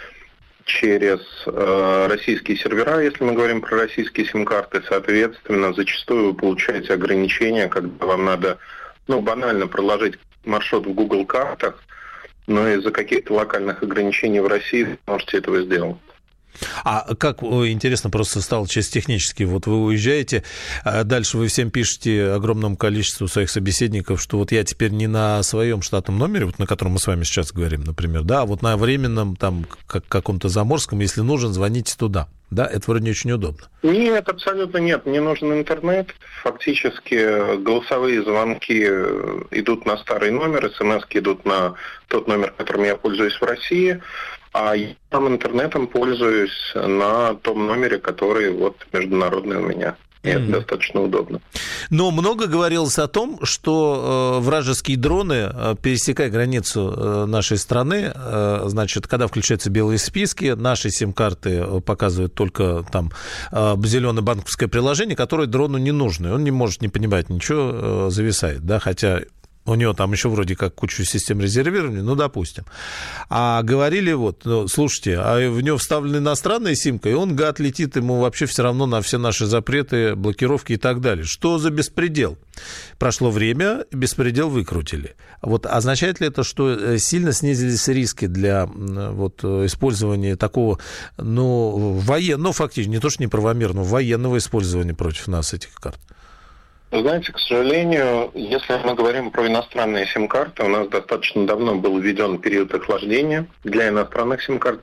через российские сервера, если мы говорим про российские сим-карты. Соответственно, зачастую вы получаете ограничения, когда вам надо, банально проложить маршрут в Google картах, но из-за каких-то локальных ограничений в России вы можете этого сделать. А как, интересно, просто стало чисто технически, вот вы уезжаете, дальше вы всем пишете огромному количеству своих собеседников, что вот я теперь не на своем штатном номере, вот на котором мы с вами сейчас говорим, например, да, а вот на временном, там, каком-то заморском, если нужен, звоните туда. Да, это вроде не очень удобно. Нет, абсолютно нет. Не нужен интернет. Фактически голосовые звонки идут на старый номер, смс-ки идут на тот номер, которым я пользуюсь в России. А я там интернетом пользуюсь на том номере, который международный у меня. И это достаточно удобно. Но много говорилось о том, что вражеские дроны, пересекая границу нашей страны, значит, когда включаются белые списки, наши сим-карты показывают только там зеленое банковское приложение, которое дрону не нужно. Он не может не понимать ничего, зависает, да, хотя... У него там еще вроде как кучу систем резервирования, допустим. А говорили, слушайте, а в него вставлена иностранная симка, и он, гад, летит, ему вообще все равно на все наши запреты, блокировки и так далее. Что за беспредел? Прошло время, беспредел выкрутили. Означает ли это, что сильно снизились риски для использования такого, военного, фактически, не то что неправомерного, военного использования против нас этих карт? Знаете, к сожалению, если мы говорим про иностранные сим-карты, у нас достаточно давно был введен период охлаждения для иностранных сим-карт.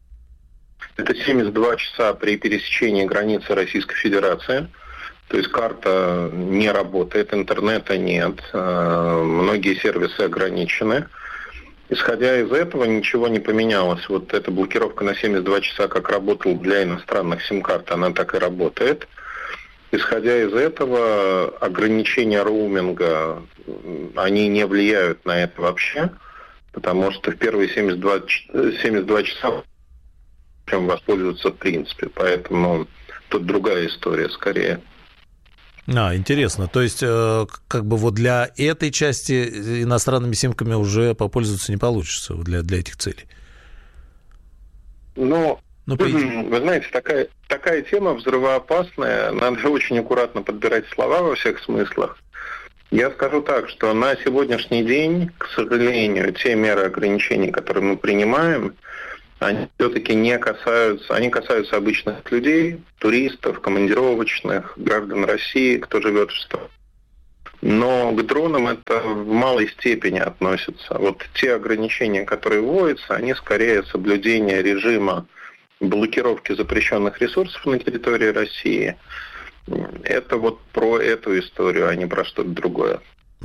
Это 72 часа при пересечении границы Российской Федерации. То есть карта не работает, интернета нет, многие сервисы ограничены. Исходя из этого, ничего не поменялось. Эта блокировка на 72 часа, как работала для иностранных сим-карт, она так и работает. Исходя из этого, ограничения роуминга, они не влияют на это вообще, потому что в первые 72 часа чем воспользоваться в принципе. Поэтому тут другая история скорее. Интересно. То есть, как бы вот для этой части иностранными симками уже попользоваться не получится для этих целей? Вы знаете, такая тема взрывоопасная, надо очень аккуратно подбирать слова во всех смыслах. Я скажу так, что на сегодняшний день, к сожалению, те меры ограничений, которые мы принимаем, они все-таки они касаются обычных людей, туристов, командировочных, граждан России, кто живет в стране. Но к дронам это в малой степени относится. Вот те ограничения, которые вводятся, они скорее соблюдение режима блокировки запрещенных ресурсов на территории России. Это вот про эту историю, а не про что-то другое.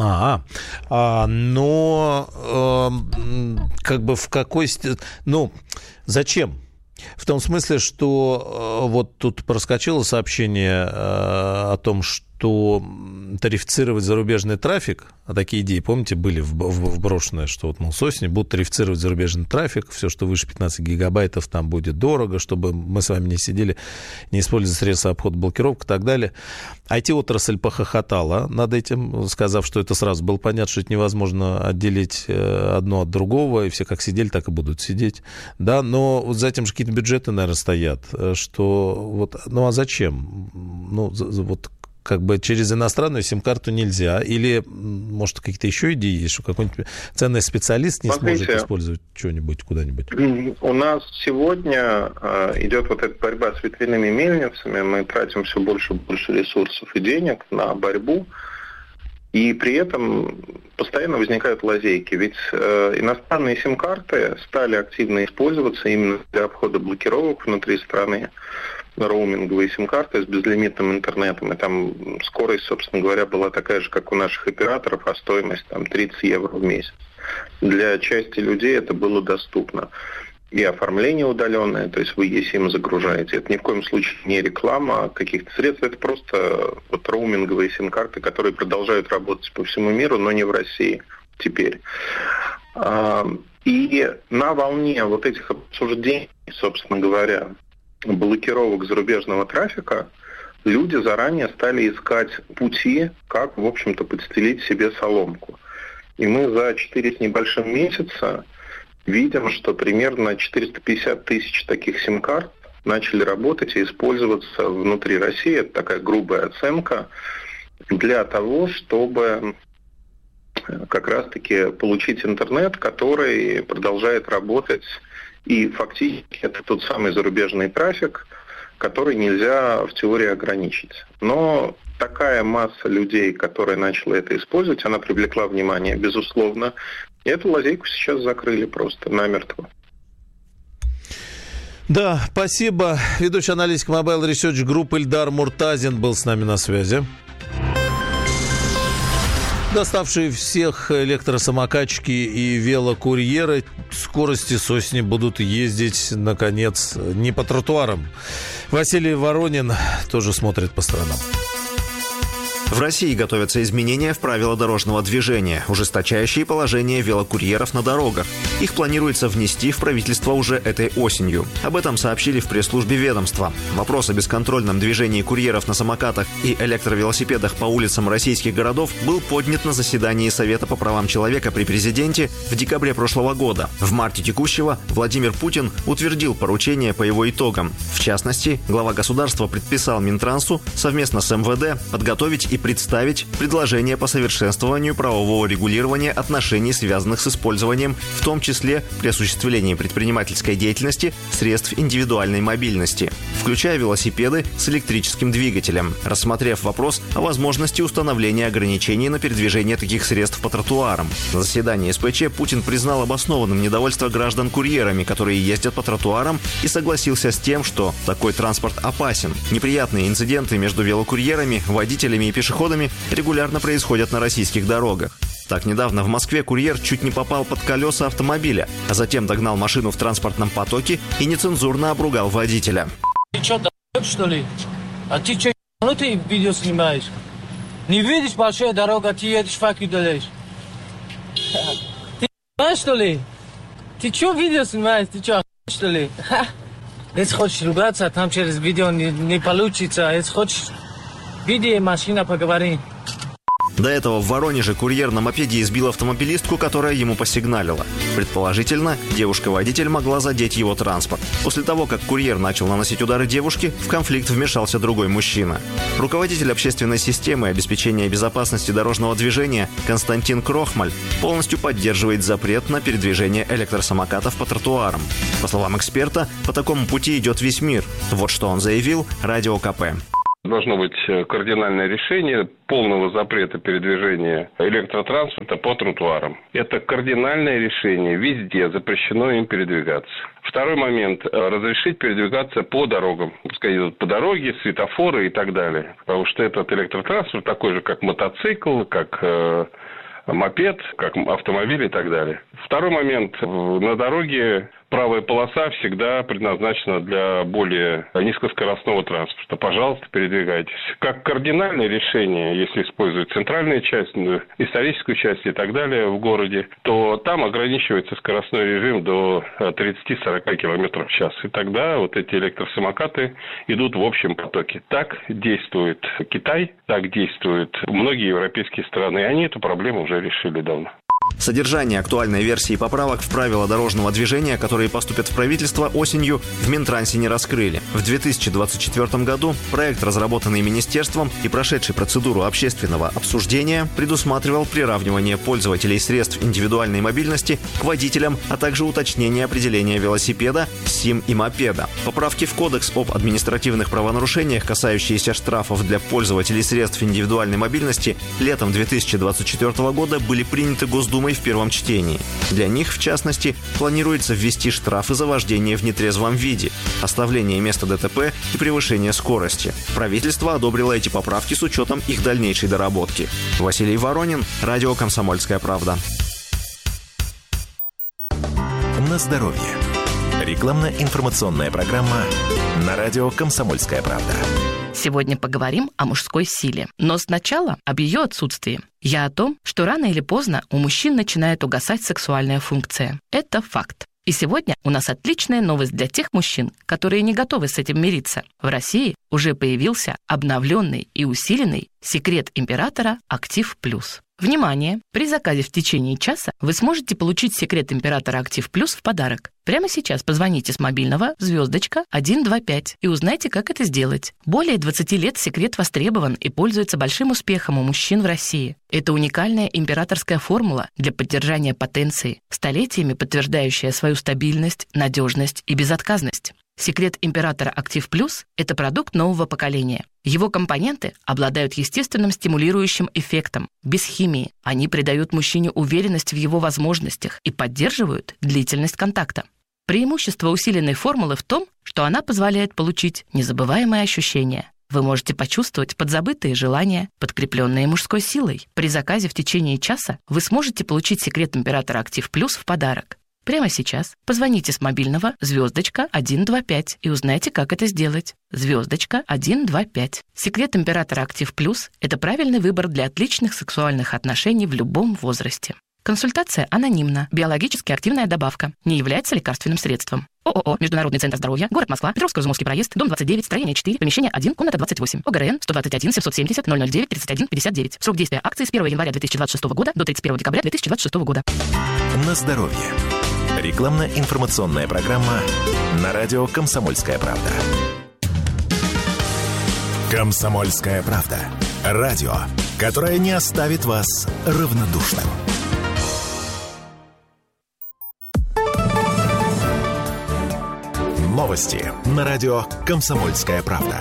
Как бы в какой... зачем? В том смысле, что вот тут проскочило сообщение о том, что тарифицировать зарубежный трафик, а такие идеи, помните, были вброшены, что вот, с осени будут тарифицировать зарубежный трафик, все, что выше 15 гигабайтов, там будет дорого, чтобы мы с вами не сидели, не использовали средства обхода блокировок и так далее. IT-отрасль похохотала над этим, сказав, что это сразу было понятно, что это невозможно отделить одно от другого, и все как сидели, так и будут сидеть. Да, но вот за этим же какие-то бюджеты, наверное, стоят, что вот, а зачем? Вот как бы через иностранную сим-карту нельзя? Или, может, какие-то еще идеи есть, что какой-нибудь ценный специалист не сможет использовать что-нибудь куда-нибудь? У нас сегодня идет вот эта борьба с ветряными мельницами. Мы тратим все больше и больше ресурсов и денег на борьбу. И при этом постоянно возникают лазейки. Ведь иностранные сим-карты стали активно использоваться именно для обхода блокировок внутри страны. Роуминговые сим-карты с безлимитным интернетом. И там скорость, собственно говоря, была такая же, как у наших операторов, а стоимость там 30 евро в месяц. Для части людей это было доступно. И оформление удаленное, то есть вы eSIM загружаете. Это ни в коем случае не реклама каких-то средств, это просто вот роуминговые сим-карты, которые продолжают работать по всему миру, но не в России теперь. И на волне вот этих обсуждений, собственно говоря, блокировок зарубежного трафика, люди заранее стали искать пути, как, в общем-то, подстелить себе соломку. И мы за 4 с небольшим месяца видим, что примерно 450 тысяч таких сим-карт начали работать и использоваться внутри России. Это такая грубая оценка для того, чтобы как раз-таки получить интернет, который продолжает работать. И фактически это тот самый зарубежный трафик, который нельзя в теории ограничить. Но такая масса людей, которая начала это использовать, она привлекла внимание, безусловно. И эту лазейку сейчас закрыли просто намертво. Да, спасибо. Ведущий аналитик Mobile Research Group Ильдар Муртазин был с нами на связи. Доставшие всех электросамокатчики и велокурьеры скорости с осени будут ездить, наконец, не по тротуарам. Василий Воронин тоже смотрит по сторонам. В России готовятся изменения в правила дорожного движения, ужесточающие положение велокурьеров на дорогах. Их планируется внести в правительство уже этой осенью. Об этом сообщили в пресс-службе ведомства. Вопрос о бесконтрольном движении курьеров на самокатах и электровелосипедах по улицам российских городов был поднят на заседании Совета по правам человека при президенте в декабре прошлого года. В марте текущего Владимир Путин утвердил поручение по его итогам. В частности, глава государства предписал Минтрансу совместно с МВД подготовить и представить предложение по совершенствованию правового регулирования отношений, связанных с использованием, в том числе при осуществлении предпринимательской деятельности, средств индивидуальной мобильности, включая велосипеды с электрическим двигателем, рассмотрев вопрос о возможности установления ограничений на передвижение таких средств по тротуарам. На заседании СПЧ Путин признал обоснованным недовольство граждан курьерами, которые ездят по тротуарам, и согласился с тем, что такой транспорт опасен. Неприятные инциденты между велокурьерами, водителями и пешеходами регулярно происходят на российских дорогах. Так, недавно в Москве курьер чуть не попал под колеса автомобиля, а затем догнал машину в транспортном потоке и нецензурно обругал водителя. Ты что, что ли? А ты что, ты видео снимаешь? Не видишь большая дорога, ты едешь, факи удаляешь. Ты что ли? Ты что видео снимаешь? Ты что ли? Если хочешь ругаться, там через видео не получится. Если хочешь, видео и машина, поговорим. До этого в Воронеже курьер на мопеде избил автомобилистку, которая ему посигналила. Предположительно, девушка-водитель могла задеть его транспорт. После того, как курьер начал наносить удары девушке, в конфликт вмешался другой мужчина. Руководитель общественной системы обеспечения безопасности дорожного движения Константин Крохмаль полностью поддерживает запрет на передвижение электросамокатов по тротуарам. По словам эксперта, по такому пути идет весь мир. Вот что он заявил Радио КП. Должно быть кардинальное решение полного запрета передвижения электротранспорта по тротуарам. Это кардинальное решение. Везде запрещено им передвигаться. Второй момент. Разрешить передвигаться по дорогам. Пускай идут по дороге, светофоры и так далее. Потому что этот электротранспорт такой же, как мотоцикл, как мопед, как автомобиль и так далее. Второй момент. На дороге правая полоса всегда предназначена для более низкоскоростного транспорта. Пожалуйста, передвигайтесь. Как кардинальное решение, если использовать центральную часть, историческую часть и так далее в городе, то там ограничивается скоростной режим до 30-40 км в час. И тогда вот эти электросамокаты идут в общем потоке. Так действует Китай, так действуют многие европейские страны. И они эту проблему уже решили давно. Содержание актуальной версии поправок в правила дорожного движения, которые поступят в правительство осенью, в Минтрансе не раскрыли. В 2024 году проект, разработанный министерством и прошедший процедуру общественного обсуждения, предусматривал приравнивание пользователей средств индивидуальной мобильности к водителям, а также уточнение определения велосипеда, СИМ и мопеда. Поправки в Кодекс об административных правонарушениях, касающиеся штрафов для пользователей средств индивидуальной мобильности, летом 2024 года были приняты Госдумой в первом чтении. Для них, в частности, планируется ввести штрафы за вождение в нетрезвом виде, оставление места ДТП и превышение скорости. Правительство одобрило эти поправки с учетом их дальнейшей доработки. Василий Воронин, Радио «Комсомольская правда». На здоровье. Рекламно-информационная программа на радио «Комсомольская правда». Сегодня поговорим о мужской силе. Но сначала об ее отсутствии. Я о том, что рано или поздно у мужчин начинает угасать сексуальная функция. Это факт. И сегодня у нас отличная новость для тех мужчин, которые не готовы с этим мириться. В России уже появился обновленный и усиленный секрет императора Актив Плюс. Внимание! При заказе в течение часа вы сможете получить секрет императора Актив Плюс в подарок. Прямо сейчас позвоните с мобильного *125 и узнайте, как это сделать. Более 20 лет секрет востребован и пользуется большим успехом у мужчин в России. Это уникальная императорская формула для поддержания потенции, столетиями подтверждающая свою стабильность, надежность и безотказность. Секрет императора Актив Плюс – это продукт нового поколения. Его компоненты обладают естественным стимулирующим эффектом, без химии. Они придают мужчине уверенность в его возможностях и поддерживают длительность контакта. Преимущество усиленной формулы в том, что она позволяет получить незабываемые ощущения. Вы можете почувствовать подзабытые желания, подкрепленные мужской силой. При заказе в течение часа вы сможете получить секрет императора Актив Плюс в подарок. Прямо сейчас позвоните с мобильного *125 и узнайте, как это сделать. *125. Секрет императора Актив Плюс – это правильный выбор для отличных сексуальных отношений в любом возрасте. Консультация анонимна. Биологически активная добавка. Не является лекарственным средством. ООО «Международный центр здоровья», город Москва, Петровско-Изумовский проезд, дом 29, строение 4, помещение 1, комната 28. ОГРН 121 770 009 31 59. Срок действия акции с 1 января 2026 года до 31 декабря 2026 года. На здоровье. Рекламно-информационная программа на радио «Комсомольская правда». «Комсомольская правда». Радио, которое не оставит вас равнодушным. Новости на радио «Комсомольская правда».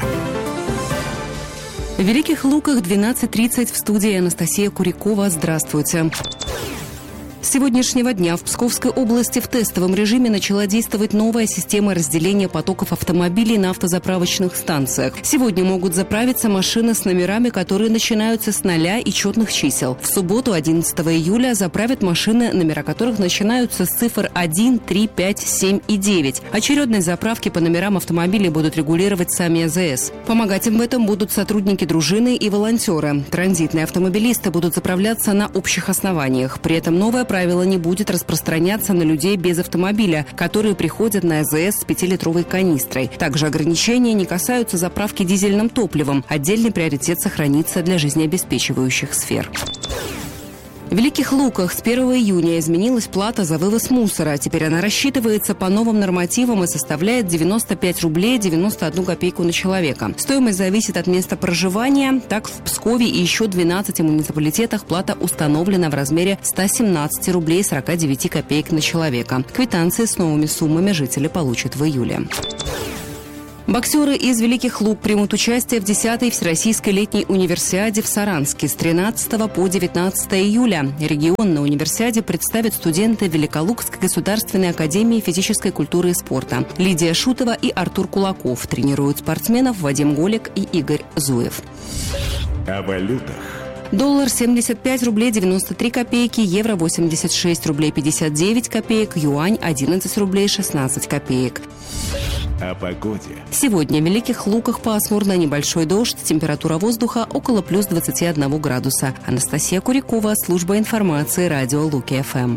В Великих Луках 12:30 в студии Анастасия Курякова. Здравствуйте. С сегодняшнего дня в Псковской области в тестовом режиме начала действовать новая система разделения потоков автомобилей на автозаправочных станциях. Сегодня могут заправиться машины с номерами, которые начинаются с 0 и четных чисел. В субботу, 11 июля, заправят машины, номера которых начинаются с цифр 1, 3, 5, 7 и 9. Очередность заправки по номерам автомобилей будут регулировать сами АЗС. Помогать им в этом будут сотрудники дружины и волонтеры. Транзитные автомобилисты будут заправляться на общих основаниях. При этом новая правило не будет распространяться на людей без автомобиля, которые приходят на АЗС с 5-литровой канистрой. Также ограничения не касаются заправки дизельным топливом. Отдельный приоритет сохранится для жизнеобеспечивающих сфер. В Великих Луках с 1 июня изменилась плата за вывоз мусора. Теперь она рассчитывается по новым нормативам и составляет 95 рублей 91 копейку на человека. Стоимость зависит от места проживания. Так, в Пскове и еще 12 муниципалитетах плата установлена в размере 117 рублей 49 копеек на человека. Квитанции с новыми суммами жители получат в июле. Боксеры из Великих Лук примут участие в 10-й Всероссийской летней универсиаде в Саранске с 13 по 19 июля. Регион на универсиаде представят студенты Великолукской государственной академии физической культуры и спорта. Лидия Шутова и Артур Кулаков. Тренируют спортсменов Вадим Голик и Игорь Зуев. О валютах. Доллар 75 рублей 93 копейки, евро 86 рублей 59 копеек, юань 11 рублей 16 копеек. О погоде. Сегодня в Великих Луках пасмурно, небольшой дождь, температура воздуха около плюс 21 градуса. Анастасия Курякова, служба информации, радио Луки-ФМ.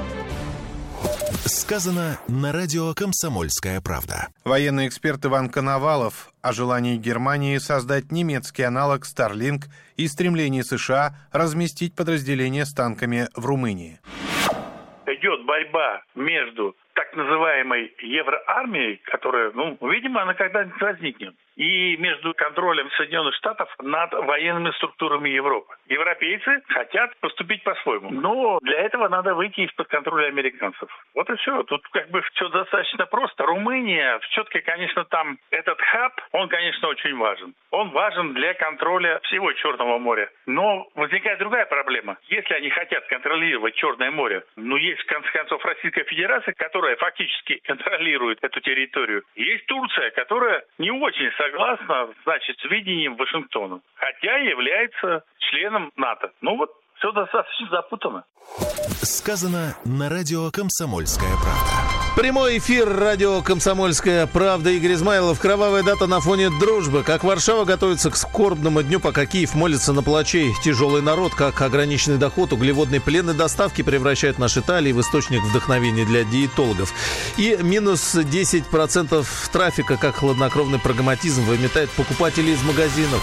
Сказано на радио «Комсомольская правда». Военный эксперт Иван Коновалов о желании Германии создать немецкий аналог Starlink и стремлении США разместить подразделения с танками в Румынии. Идет борьба между так называемой евроармией, которая, видимо, она когда-нибудь возникнет, и между контролем Соединенных Штатов над военными структурами Европы. Европейцы хотят поступить по-своему, но для этого надо выйти из-под контроля американцев. Вот и все. Тут все достаточно просто. Румыния, все-таки, конечно, там этот хаб, он, конечно, очень важен. Он важен для контроля всего Черного моря. Но возникает другая проблема. Если они хотят контролировать Черное море, есть, в конце концов, Российская Федерация, которая фактически контролирует эту территорию. Есть Турция, которая не очень согласна, с видением Вашингтона, хотя является членом НАТО. Все достаточно запутано. Сказано на радио «Комсомольская правда». Прямой эфир радио «Комсомольская правда». Игорь Измайлов. Кровавая дата на фоне дружбы. Как Варшава готовится к скорбному дню, пока Киев молится на палачей. Тяжелый народ, как ограниченный доход, углеводный плен и доставки превращают наши Италии в источник вдохновения для диетологов. И минус 10% трафика, как хладнокровный прагматизм, выметает покупателей из магазинов.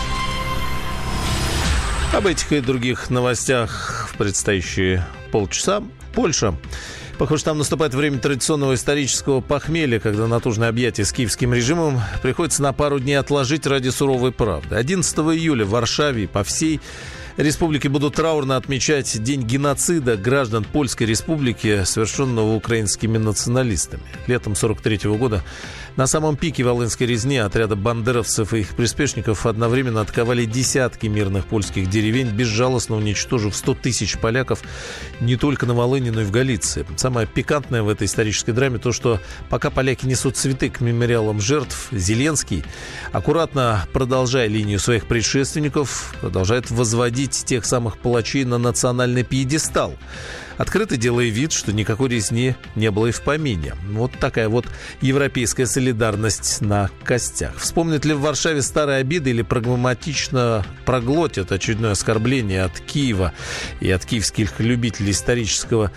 Об этих и других новостях в предстоящие полчаса. Польша. Похоже, там наступает время традиционного исторического похмелья, когда натужное объятие с киевским режимом приходится на пару дней отложить ради суровой правды. 11 июля в Варшаве по всей республике будут траурно отмечать День геноцида граждан Польской республики, совершенного украинскими националистами. Летом 1943 года на самом пике Волынской резни отряда бандеровцев и их приспешников одновременно атаковали десятки мирных польских деревень, безжалостно уничтожив 100 тысяч поляков не только на Волыни, но и в Галиции. Самое пикантное в этой исторической драме то, что пока поляки несут цветы к мемориалам жертв, Зеленский, аккуратно продолжая линию своих предшественников, продолжает возводить тех самых палачей на национальный пьедестал, открыто делая вид, что никакой резни не было и в помине. Вот такая вот европейская солидарность на костях. Вспомнят ли в Варшаве старые обиды или прагматично проглотят очередное оскорбление от Киева и от киевских любителей исторического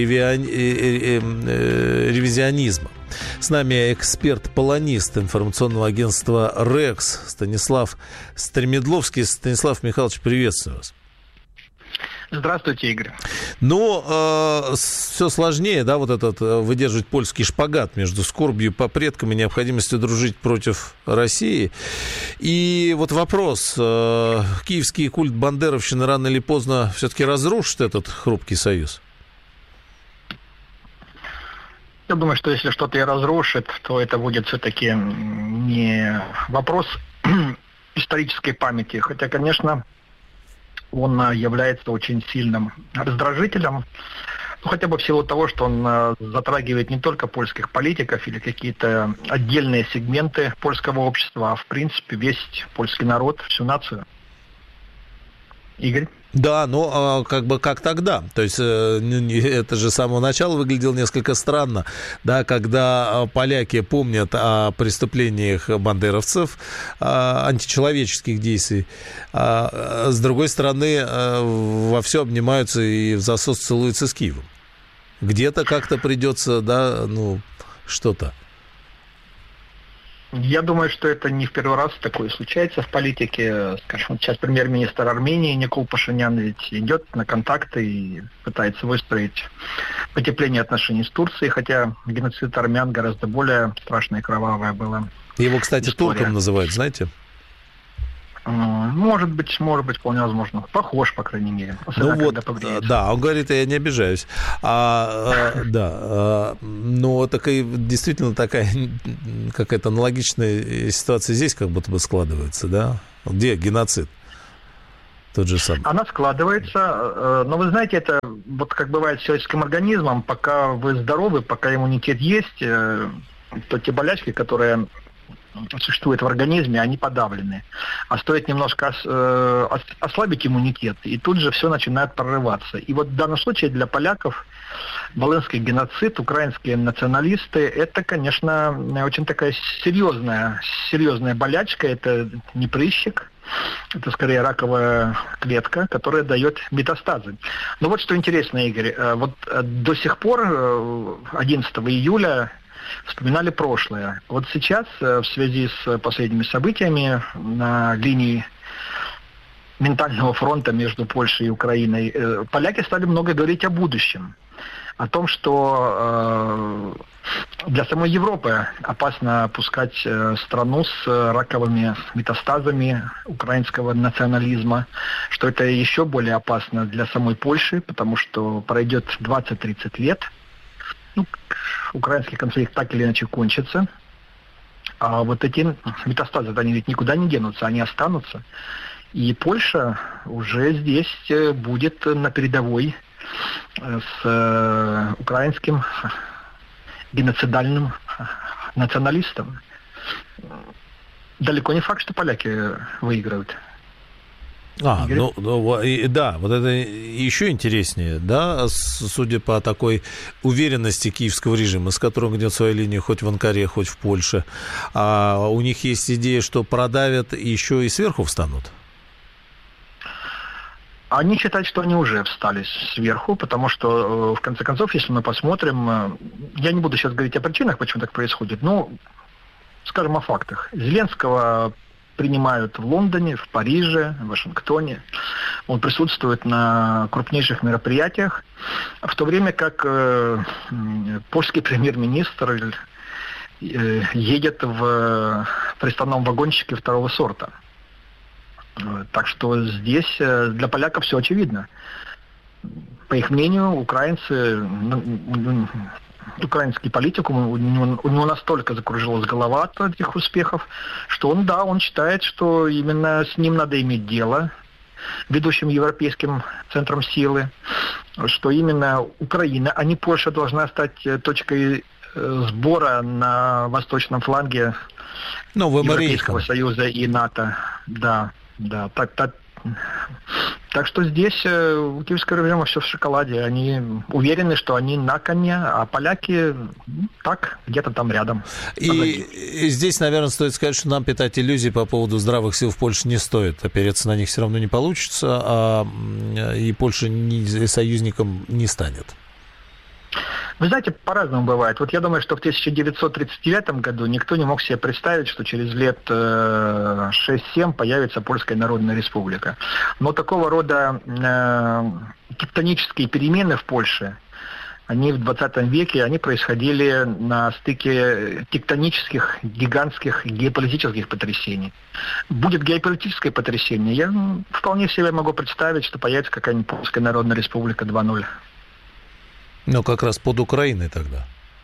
ревизионизма? С нами эксперт-полонист информационного агентства «Рекс» Станислав Стремедловский. Станислав Михайлович, приветствую вас. Здравствуйте, Игорь. Все сложнее, да, вот этот выдерживать польский шпагат между скорбью по предкам и необходимостью дружить против России. И вот вопрос, киевский культ бандеровщины рано или поздно все-таки разрушит этот хрупкий союз? Я думаю, что если что-то и разрушит, то это будет все-таки не вопрос исторической памяти. Хотя, конечно, он является очень сильным раздражителем, хотя бы в силу того, что он затрагивает не только польских политиков или какие-то отдельные сегменты польского общества, а в принципе весь польский народ, всю нацию. Игорь? Да, но как тогда? То есть это же с самого начала выглядело несколько странно, да, когда поляки помнят о преступлениях бандеровцев, античеловеческих действий, а с другой стороны вовсю обнимаются и в засос целуются с Киевом. Где-то как-то придется, да, что-то. Я думаю, что это не в первый раз такое случается в политике. Скажем, вот сейчас премьер-министр Армении Никол Пашинян ведь идет на контакты и пытается выстроить потепление отношений с Турцией, хотя геноцид армян гораздо более страшная и кровавая была. Его, кстати, история. турком называют, знаете? Может быть, вполне возможно. Похож, по крайней мере. Да, он говорит, я не обижаюсь. Но такая, действительно такая какая-то аналогичная ситуация здесь как будто бы складывается, да? Где геноцид? Тот же самый. Она складывается, но вы знаете, это вот как бывает с человеческим организмом, пока вы здоровы, пока иммунитет есть, то те болячки, которые существуют в организме, они подавлены. А стоит немножко ослабить иммунитет, и тут же все начинает прорываться. И вот в данном случае для поляков волынский геноцид, украинские националисты, это, конечно, очень такая серьезная болячка, это не прыщик, это скорее раковая клетка, которая дает метастазы. Но вот что интересно, Игорь, вот до сих пор, 11 июля, вспоминали прошлое. Вот сейчас, в связи с последними событиями на линии ментального фронта между Польшей и Украиной, поляки стали много говорить о будущем. О том, что для самой Европы опасно пускать страну с раковыми метастазами украинского национализма, что это еще более опасно для самой Польши, потому что пройдет 20-30 лет, украинский конфликт так или иначе кончится, а вот эти метастазы, они ведь никуда не денутся, они останутся. И Польша уже здесь будет на передовой с украинским геноцидальным националистом. Далеко не факт, что поляки выиграют. Да, вот это еще интереснее, да, судя по такой уверенности киевского режима, с которым гнет свою линию хоть в Анкаре, хоть в Польше, а у них есть идея, что продавят и еще и сверху встанут? Они считают, что они уже встали сверху, потому что, в конце концов, если мы посмотрим, я не буду сейчас говорить о причинах, почему так происходит, но скажем о фактах. Зеленского принимают в Лондоне, в Париже, в Вашингтоне. Он присутствует на крупнейших мероприятиях, в то время как польский премьер-министр едет в приставном вагончике второго сорта. Так что здесь для поляков все очевидно. По их мнению, украинский политик, у него настолько закружилась голова от этих успехов, что он считает, что именно с ним надо иметь дело, ведущим европейским центром силы, что именно Украина, а не Польша, должна стать точкой сбора на восточном фланге Европейского Союза и НАТО. Да. Так что здесь у киевского режима все в шоколаде. Они уверены, что они на коне, а поляки так, где-то там рядом. И здесь, наверное, стоит сказать, что нам питать иллюзий по поводу здравых сил в Польше не стоит. Опереться на них все равно не получится, и Польша союзником не станет. Вы знаете, по-разному бывает. Вот я думаю, что в 1939 году никто не мог себе представить, что через лет 6-7 появится Польская Народная Республика. Но такого рода тектонические перемены в Польше, они в 20 веке, они происходили на стыке тектонических, гигантских геополитических потрясений. Будет геополитическое потрясение, я вполне себе могу представить, что появится какая-нибудь Польская Народная Республика 2.0. Но как раз под Украиной тогда.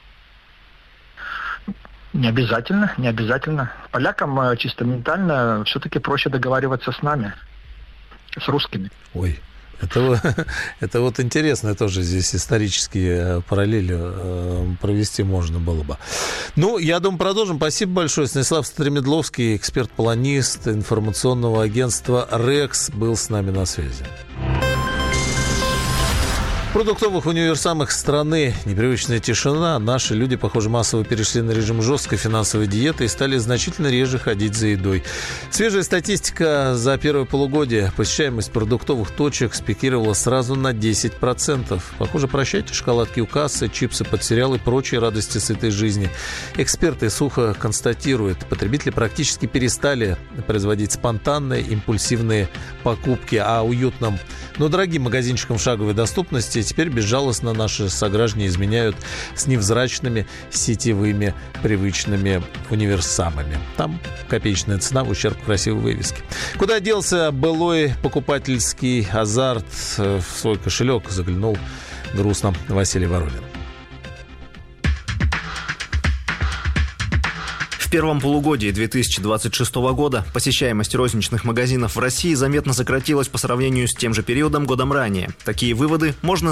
Не обязательно. Полякам чисто ментально все-таки проще договариваться с нами, с русскими. Ой, это вот интересно тоже здесь исторические параллели провести можно было бы. Ну, я думаю, продолжим. Спасибо большое. Станислав Стремедловский, эксперт-планист информационного агентства «Рекс», был с нами на связи. В продуктовых универсамах страны непривычная тишина. Наши люди, похоже, массово перешли на режим жесткой финансовой диеты и стали значительно реже ходить за едой. Свежая статистика за первое полугодие. Посещаемость продуктовых точек спикировала сразу на 10%. Похоже, прощайте шоколадки у кассы, чипсы под сериал и прочие радости сытой жизни. Эксперты сухо констатируют, потребители практически перестали производить спонтанные, импульсивные покупки, а уютным, но дорогим магазинчикам шаговой доступности теперь безжалостно наши сограждане изменяют с невзрачными сетевыми привычными универсамами. Там копеечная цена в ущерб красивой вывеске. Куда делся былой покупательский азарт? В свой кошелек заглянул грустно Василий Воронин. В первом полугодии 2026 года посещаемость розничных магазинов в России заметно сократилась по сравнению с тем же периодом годом ранее. Такие выводы можно